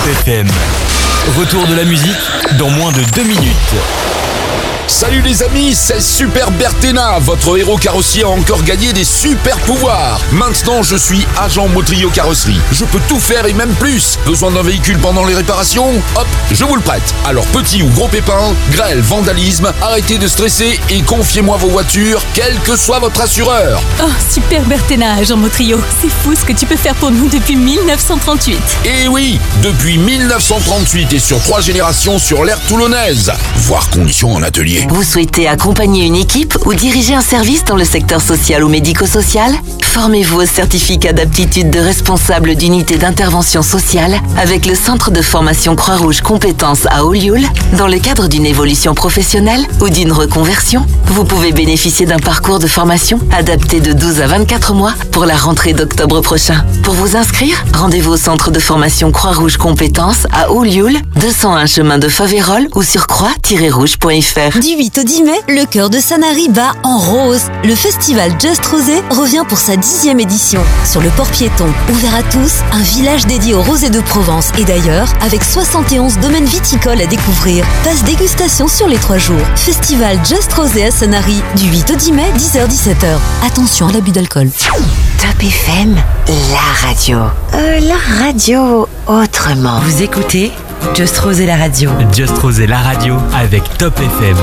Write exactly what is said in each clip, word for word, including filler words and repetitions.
F M. Retour de la musique dans moins de deux minutes. Salut les amis, c'est Super Bertena, votre héros carrossier a encore gagné des super pouvoirs. Maintenant je suis agent Motrio carrosserie. Je peux tout faire et même plus. Besoin d'un véhicule pendant les réparations? Hop, je vous le prête. Alors petit ou gros pépin, grêle, vandalisme, arrêtez de stresser et confiez-moi vos voitures, quel que soit votre assureur. Oh, Super Bertena, agent Motrio. C'est fou ce que tu peux faire pour nous depuis dix-neuf cent trente-huit. Et oui, depuis dix-neuf cent trente-huit et sur trois générations sur l'aire toulonnaise. Voir conditions en atelier. Vous souhaitez accompagner une équipe ou diriger un service dans le secteur social ou médico-social? Formez-vous au certificat d'aptitude de responsable d'unité d'intervention sociale avec le Centre de formation Croix-Rouge Compétences à Olioul dans le cadre d'une évolution professionnelle ou d'une reconversion. Vous pouvez bénéficier d'un parcours de formation adapté de douze à vingt-quatre mois pour la rentrée d'octobre prochain. Pour vous inscrire, rendez-vous au Centre de formation Croix-Rouge Compétences à Olioul, deux cent un chemin de Faverolles ou sur croix tiret rouge point f r. Du huit au dix mai, le cœur de Sanary bat en rose. Le festival Just Rosé revient pour sa dixième édition. Sur le port piéton, ouvert à tous, un village dédié aux rosés de Provence et d'ailleurs, avec soixante et onze domaines viticoles à découvrir. Passe dégustation sur les trois jours. Festival Just Rosé à Sanary, du huit au dix mai, dix heures dix-sept heures. Attention à l'abus d'alcool. Top F M, la radio. Euh, la radio autrement. Vous écoutez Just Rosé la radio. Just Rosé la radio avec Top F M.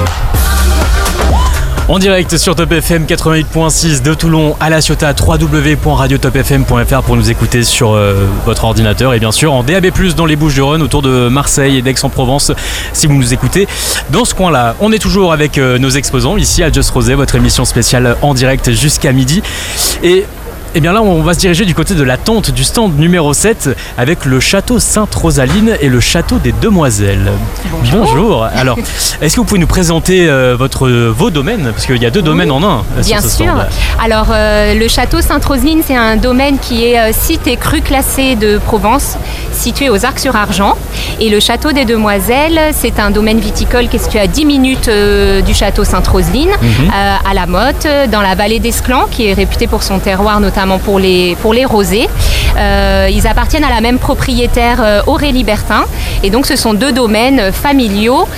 En direct sur Top F M quatre-vingt-huit point six de Toulon à La Ciotat, w w w point radio top f m point f r pour nous écouter sur euh, votre ordinateur et bien sûr en D A B plus, dans les Bouches-du-Rhône, autour de Marseille et d'Aix-en-Provence si vous nous écoutez dans ce coin-là. On est toujours avec euh, nos exposants ici à Just Rosé, votre émission spéciale en direct jusqu'à midi. Et Et bien là, on va se diriger du côté de la tente du stand numéro sept avec le château Sainte-Rosaline et le château des Demoiselles. Bonjour. Bonjour. Alors, est-ce que vous pouvez nous présenter euh, votre, vos domaines? Parce qu'il y a deux domaines oui, en un. Bien sur ce sûr. stand. Alors, euh, le château Sainte-Rosaline, c'est un domaine qui est euh, site et cru classé de Provence, situé aux Arcs-sur-Argent. Et le château des Demoiselles, c'est un domaine viticole qui est situé à dix minutes euh, du château Sainte-Rosaline, mm-hmm. euh, à la Motte, dans la vallée d'Esclans, qui est réputée pour son terroir, notamment pour les, pour les rosés. Euh, ils appartiennent à la même propriétaire, euh, Aurélie Bertin. Et donc, ce sont deux domaines familiaux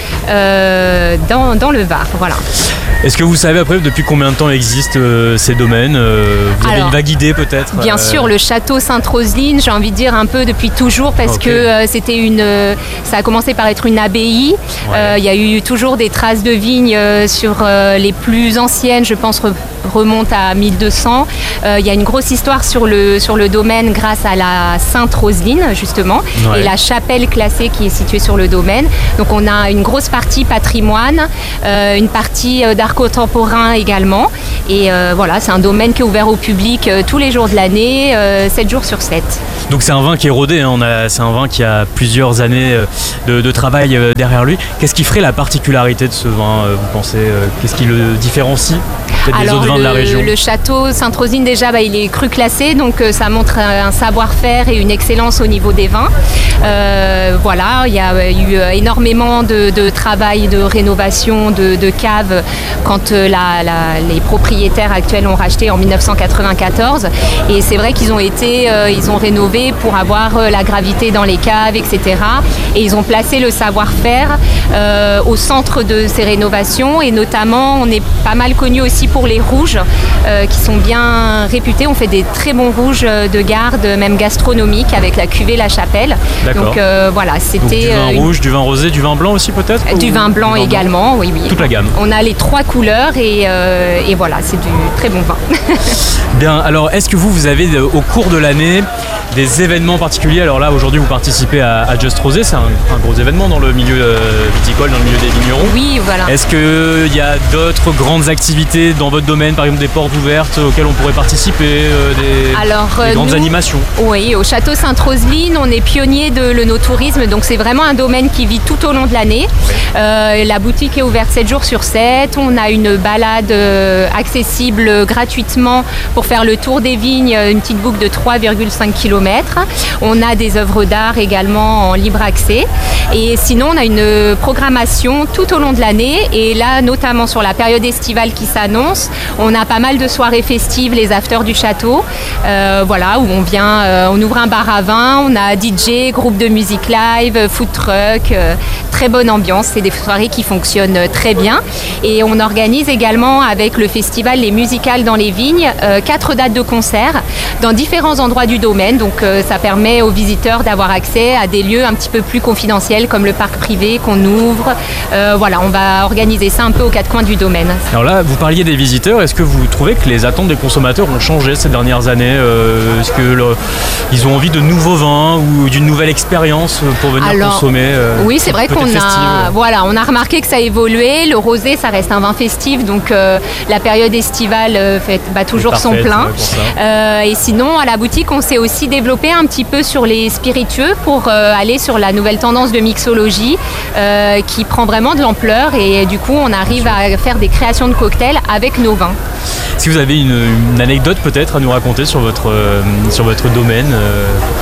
euh, dans, dans le Var. Voilà. Est-ce que vous savez après depuis combien de temps existent euh, ces domaines euh, Vous avez Alors, une vague idée peut-être Bien euh... sûr, le château Sainte-Rosaline, j'ai envie de dire un peu depuis toujours parce okay. que euh, c'était une, euh, ça a commencé par être une abbaye. Il ouais. euh, y a eu toujours des traces de vignes euh, sur euh, les plus anciennes, je pense re- remontent à mille deux cents. Il euh, y a une grosse histoire sur le, sur le domaine grâce à la Sainte-Rosaline justement ouais. et la chapelle classée qui est située sur le domaine. Donc on a une grosse partie patrimoine, euh, une partie euh, d'art contemporain également. Et euh, voilà, c'est un domaine qui est ouvert au public euh, tous les jours de l'année, euh, sept jours sur sept. Donc c'est un vin qui est rodé, hein. On a, c'est un vin qui a plusieurs années de, de travail euh, derrière lui. Qu'est-ce qui ferait la particularité de ce vin, euh, vous pensez euh, Qu'est-ce qui le différencie peut-être des autres vins le, de la région? Le château Sainte-Rosaline, déjà, bah, il est cru classé, donc euh, ça montre un, un savoir-faire et une excellence au niveau des vins. Euh, voilà, il y a eu énormément de, de travail de rénovation de, de caves quand euh, la, la, les propriétaires actuels ont racheté en dix-neuf cent quatre-vingt-quatorze. Et c'est vrai qu'ils ont été, euh, ils ont rénové pour avoir euh, la gravité dans les caves, et cetera. Et ils ont placé le savoir-faire euh, au centre de ces rénovations. Et notamment, on est pas mal connu aussi pour les rouges euh, qui sont bien réputés. On fait des très bons rouges de garde, même gastronomiques, avec la cuvée La Chapelle. D'accord. Donc euh, voilà, c'était... Donc, du vin euh, rouge, du vin rosé, du vin blanc aussi peut-être Du ou... vin blanc du vin également, blanc. oui, oui. Toute la gamme. On a les trois couleurs et, euh, et voilà, c'est du très bon vin. Bien, alors est-ce que vous, vous avez au cours de l'année des événements particuliers? Alors là, aujourd'hui, vous participez à, à Just Rosé, c'est un, un gros événement dans le milieu euh, viticole, dans le milieu des vignerons. Oui, voilà. Est-ce qu'il y a d'autres grandes activités dans votre domaine, par exemple des portes ouvertes auxquelles on pourrait participer, euh, des, Alors, des euh, grandes nous, animations? Oui, au château Sainte-Rosaline, on est pionnier de l'œnotourisme, donc c'est vraiment un domaine qui vit tout au long de l'année. Euh, la boutique est ouverte sept jours sur sept, on a une balade euh, accessible gratuitement pour faire le tour des vignes, une petite boucle de trois virgule cinq kilomètres. On a des œuvres d'art également en libre accès. Et sinon, on a une programmation tout au long de l'année. Et là, notamment sur la période estivale qui s'annonce, On a pas mal de soirées festives, les afters du château, euh, voilà, où on vient, euh, on ouvre un bar à vin, on a D J, groupe de musique live, food truck, euh, très bonne ambiance. C'est des soirées qui fonctionnent très bien. Et on organise également avec le festival Les Musicales dans les Vignes, euh, quatre dates de concert dans différents endroits du domaine. Donc euh, ça permet aux visiteurs d'avoir accès à des lieux un petit peu plus confidentiels comme le parc privé qu'on ouvre. Euh, voilà, on va organiser ça un peu aux quatre coins du domaine. Alors là, vous parliez des visiteurs. Est-ce que vous trouvez que les attentes des consommateurs ont changé ces dernières années ? euh, Est-ce que le, ils ont envie de nouveaux vins ou d'une nouvelle expérience pour venir Alors, consommer euh, Oui, c'est vrai qu'on festive. a, voilà, on a remarqué que ça a évolué. Le rosé, ça reste un vin festif, donc euh, la période estivale euh, fait bat toujours son plein. Euh, et sinon, à la boutique, on s'est aussi développé un petit peu sur les spiritueux pour euh, aller sur la nouvelle tendance de mixologie euh, qui prend vraiment de l'ampleur. Et du coup, on arrive à faire des créations de cocktails avec nos vins. Est-ce que vous avez une, une anecdote peut-être à nous raconter sur votre, euh, sur votre domaine euh...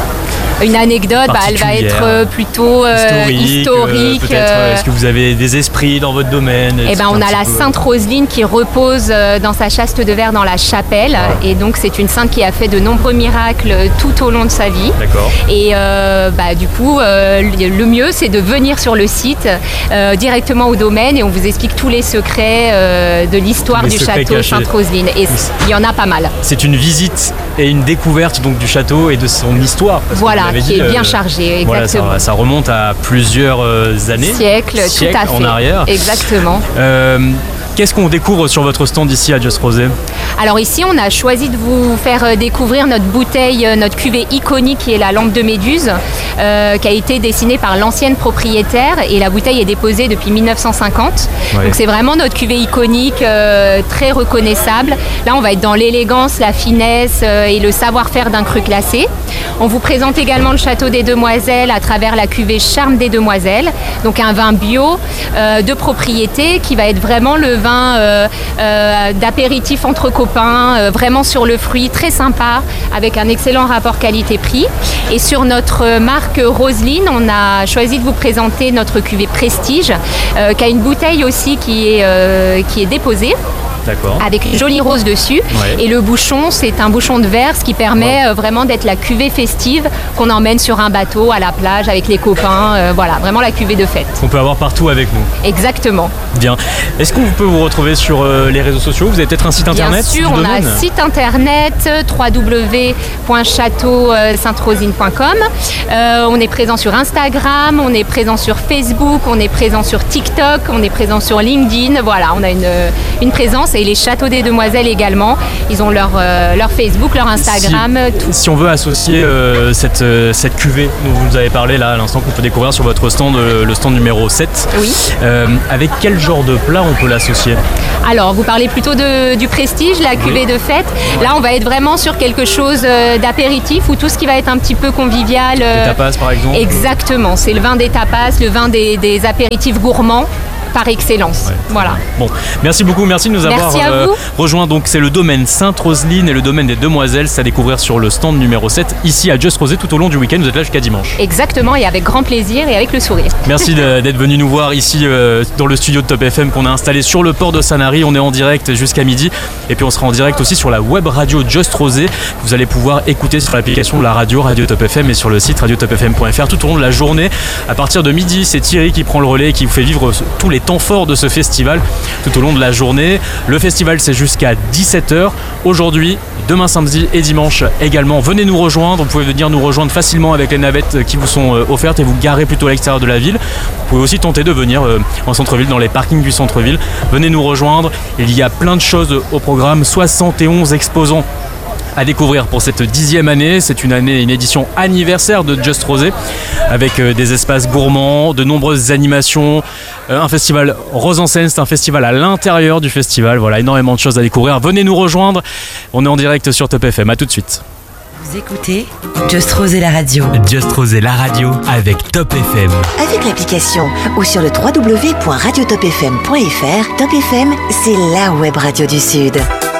Une anecdote, bah, elle va être plutôt euh, historique. historique euh, peut-être, euh, est-ce que vous avez des esprits dans votre domaine ? Eh ben, on a la peu... Sainte Roseline qui repose dans sa chaste de verre dans la chapelle. Ouais. Et donc, c'est une sainte qui a fait de nombreux miracles tout au long de sa vie. D'accord. Et euh, bah, du coup, euh, le mieux, c'est de venir sur le site euh, directement au domaine et on vous explique tous les secrets euh, de l'histoire du château Sainte Roseline. Et il y en a pas mal. C'est une visite et une découverte donc du château et de son histoire. Voilà. Qui dit, est bien euh, chargé, exactement. Voilà, ça, ça remonte à plusieurs euh, années, siècles, siècles tout à fait. En arrière. Exactement. Euh, Qu'est-ce qu'on découvre sur votre stand ici à Just Rosé ? Alors ici, on a choisi de vous faire découvrir notre bouteille, notre cuvée iconique qui est la lampe de Méduse, euh, qui a été dessinée par l'ancienne propriétaire et la bouteille est déposée depuis mille neuf cent cinquante. Ouais. Donc c'est vraiment notre cuvée iconique, euh, très reconnaissable. Là, on va être dans l'élégance, la finesse euh, et le savoir-faire d'un cru classé. On vous présente également le Château des Demoiselles à travers la cuvée Charme des Demoiselles, donc un vin bio euh, de propriété qui va être vraiment le vin euh, euh, d'apéritif entre copains, euh, vraiment sur le fruit, très sympa, avec un excellent rapport qualité-prix. Et sur notre marque Roseline, on a choisi de vous présenter notre cuvée Prestige, euh, qui a une bouteille aussi qui est, euh, qui est déposée. D'accord. Avec une jolie rose dessus. Ouais. Et le bouchon, c'est un bouchon de verre, ce qui permet ouais. vraiment d'être la cuvée festive qu'on emmène sur un bateau, à la plage, avec les copains. Euh, voilà, vraiment la cuvée de fête. Qu'on peut avoir partout avec nous. Exactement. Bien. Est-ce qu'on peut vous retrouver sur euh, les réseaux sociaux ? Vous avez peut-être un site internet ? Bien sûr, on a un site internet w w w point château sainte rosine point com. Euh, on est présent sur Instagram, on est présent sur Facebook, on est présent sur TikTok, on est présent sur LinkedIn. Voilà, on a une, une présence. Et les Châteaux des Demoiselles également, ils ont leur, euh, leur Facebook, leur Instagram, si, tout. Si on veut associer euh, cette, euh, cette cuvée dont vous nous avez parlé là à l'instant, qu'on peut découvrir sur votre stand, euh, le stand numéro sept, oui. euh, avec quel genre de plat on peut l'associer ? Alors, vous parlez plutôt de, du Prestige, la cuvée oui. de fête. Là, on va être vraiment sur quelque chose euh, d'apéritif ou tout ce qui va être un petit peu convivial. Euh... Les tapas par exemple ? Exactement, c'est le vin des tapas, le vin des, des apéritifs gourmands. Par excellence. Ouais. Voilà. Bon, merci beaucoup, merci de nous avoir euh, rejoints. Donc c'est le domaine Sainte Roseline et le domaine des Demoiselles, c'est à découvrir sur le stand numéro sept ici à Just Rosé tout au long du week-end. Vous êtes là jusqu'à dimanche. Exactement, et avec grand plaisir et avec le sourire. Merci d'être venu nous voir ici euh, dans le studio de Top F M qu'on a installé sur le port de Sanary. On est en direct jusqu'à midi et puis on sera en direct aussi sur la web radio Just Rosé. Vous allez pouvoir écouter sur l'application de la radio Radio Top F M et sur le site radio top f m point f r tout au long de la journée. À partir de midi, c'est Thierry qui prend le relais et qui vous fait vivre tous les temps forts de ce festival tout au long de la journée. Le festival, c'est jusqu'à dix-sept heures aujourd'hui, demain samedi et dimanche également. Venez nous rejoindre, vous pouvez venir nous rejoindre facilement avec les navettes qui vous sont offertes et vous garer plutôt à l'extérieur de la ville. Vous pouvez aussi tenter de venir en centre-ville, dans les parkings du centre-ville. Venez nous rejoindre, il y a plein de choses au programme, soixante et onze exposants à découvrir pour cette dixième année. C'est une année, une édition anniversaire de Just Rosé avec des espaces gourmands, de nombreuses animations, un festival Rose en scène, c'est un festival à l'intérieur du festival. Voilà, énormément de choses à découvrir. Venez nous rejoindre. On est en direct sur Top F M. À tout de suite. Vous écoutez Just Rosé la radio. Just Rosé la radio avec Top F M. Avec l'application ou sur le w w w point radio top f m point f r. Top F M, c'est la web radio du Sud.